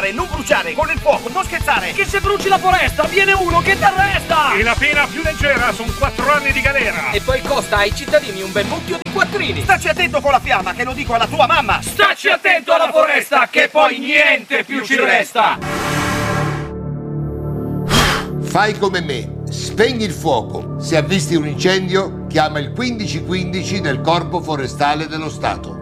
fumare, non bruciare, con il fuoco, non scherzare. Che se bruci la foresta viene uno che ti arresta. E la pena più leggera sono 4 anni di galera. E poi costa ai cittadini un bel mucchio di quattrini. Stacci attento con la fiamma, che lo dico alla tua mamma. Stacci attento alla foresta, che poi niente più ci resta. Fai come me, spegni il fuoco. Se avvisti un incendio, chiama il 1515 del Corpo Forestale dello Stato.